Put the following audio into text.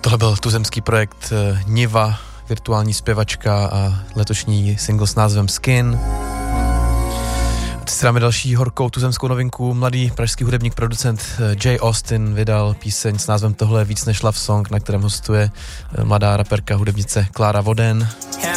Tohle byl tuzemský projekt Niva, virtuální zpěvačka a letošní single s názvem Skin. Teď si dáme další horkou tuzemskou novinku. Mladý pražský hudebník, producent Jay Austin vydal píseň s názvem Tohle je víc než love song, na kterém hostuje mladá raperka, hudebnice Klára Voden.